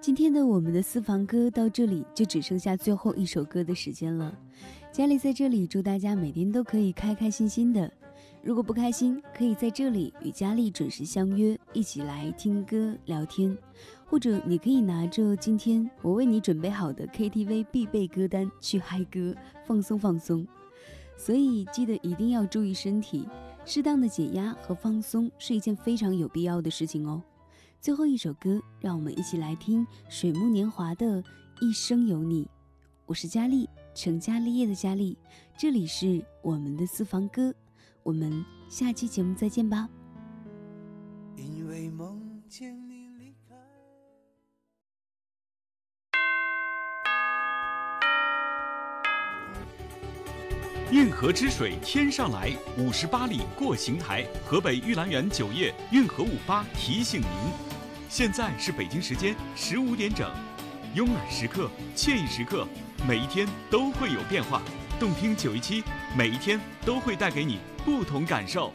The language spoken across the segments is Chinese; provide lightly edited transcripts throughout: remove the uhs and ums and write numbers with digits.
今天的我们的私房歌到这里就只剩下最后一首歌的时间了。佳丽在这里祝大家每天都可以开开心心的，如果不开心，可以在这里与佳丽准时相约，一起来听歌聊天，或者你可以拿着今天我为你准备好的 KTV 必备歌单去嗨歌，放松放松。所以记得一定要注意身体，适当的解压和放松是一件非常有必要的事情哦。最后一首歌，让我们一起来听水木年华的《一生有你》。我是佳丽，成家立业的佳丽，这里是我们的私房歌，我们下期节目再见吧。 因为梦见你离开。 运河之水天上来，58里过邢台。河北玉兰园酒业运河58提醒您，现在是北京时间15点整。慵懒时刻，惬意时刻，每一天都会有变化。动听917，每一天都会带给你不同感受。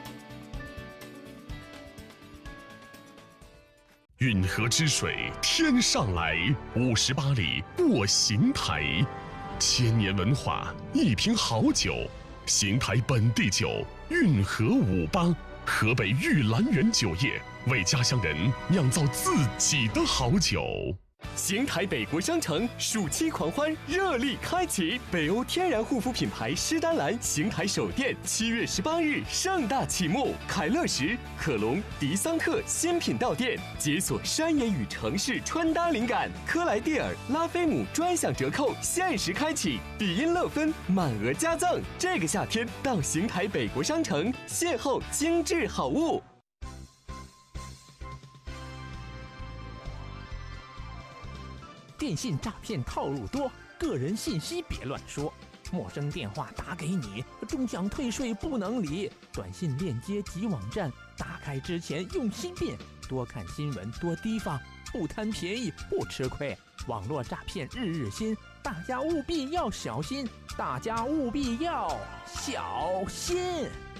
运河之水天上来，58里过邢台。千年文化，一瓶好酒，邢台本地酒，运河58，河北玉兰园酒业为家乡人酿造自己的好酒。邢台北国商城暑期狂欢热力开启，北欧天然护肤品牌诗丹兰邢台首店7月18日盛大启幕，凯乐石、可隆、迪桑特新品到店，解锁山野与城市穿搭灵感。科莱蒂尔、拉菲姆专享折扣限时开启，比音乐芬满额加赠。这个夏天到邢台北国商城邂逅精致好物。 电信诈骗套路多，个人信息别乱说。陌生电话打给你，终想退税不能理。短信链接及网站，打开之前用心辨，多看新闻，多提防，不贪便宜不吃亏。网络诈骗日日新，大家务必要小心，大家务必要小心。